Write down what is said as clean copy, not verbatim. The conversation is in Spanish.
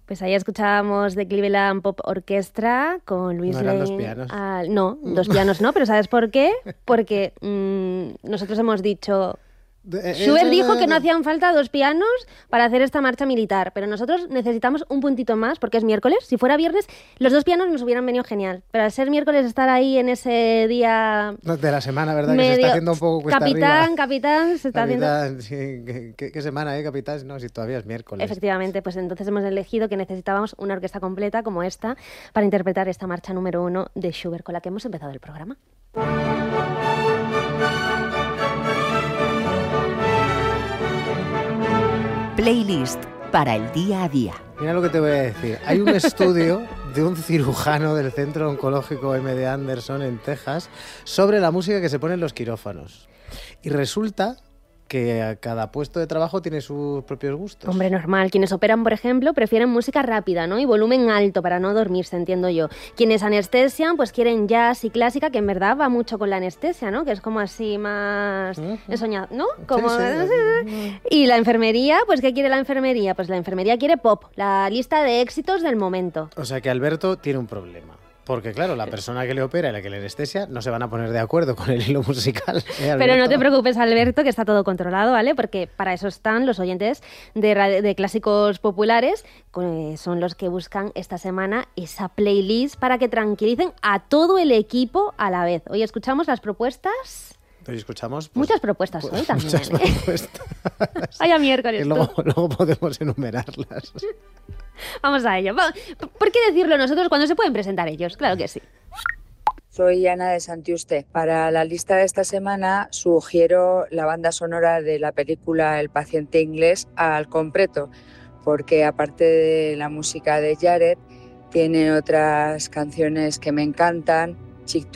Pues ahí escuchábamos The Cleveland Pop Orchestra con Luis ¿No eran Lane. dos pianos? No, dos pianos no, pero ¿sabes por qué? Porque nosotros hemos dicho... Schubert dijo que no hacían falta dos pianos para hacer esta marcha militar, pero nosotros necesitamos un puntito más porque es miércoles. Si fuera viernes, los dos pianos nos hubieran venido genial. Pero al ser miércoles, estar ahí en ese día... De la semana, ¿verdad? Que se está haciendo un poco cuesta arriba. Capitán, se está haciendo... Sí, ¿qué semana, capitán? No, si todavía es miércoles. Efectivamente, pues entonces hemos elegido que necesitábamos una orquesta completa como esta para interpretar esta marcha número 1 de Schubert con la que hemos empezado el programa. Playlist para el día a día. Mira lo que te voy a decir. Hay un estudio de un cirujano del Centro Oncológico MD Anderson en Texas sobre la música que se pone en los quirófanos. Y resulta que a cada puesto de trabajo tiene sus propios gustos. Hombre, normal. Quienes operan, por ejemplo, prefieren música rápida, ¿no? Y volumen alto para no dormirse, entiendo yo. Quienes anestesian, pues quieren jazz y clásica, que en verdad va mucho con la anestesia, ¿no? Que es como así más ensoñado, ¿no? Como... Sí. Y la enfermería, pues ¿qué quiere la enfermería? Pues la enfermería quiere pop, la lista de éxitos del momento. O sea que Alberto tiene un problema. Porque claro, la persona que le opera y la que le anestesia no se van a poner de acuerdo con el hilo musical. Pero no te preocupes, Alberto, que está todo controlado, ¿vale? Porque para eso están los oyentes de clásicos populares, son los que buscan esta semana esa playlist para que tranquilicen a todo el equipo a la vez. Hoy escuchamos las propuestas... Hoy escuchamos... muchas propuestas hoy también. Muchas propuestas. Vaya miércoles. Luego podemos enumerarlas. Vamos a ello. ¿Por qué decirlo nosotros cuando se pueden presentar ellos? Claro que sí. Soy Ana de Santiuste. Para la lista de esta semana sugiero la banda sonora de la película El paciente inglés al completo, porque aparte de la música de Jared, tiene otras canciones que me encantan. Chick